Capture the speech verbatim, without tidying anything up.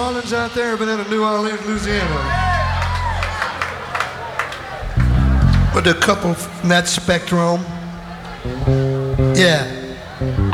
Orleans out there, been in New Orleans, Louisiana. With a couple from that spectrum. Yeah.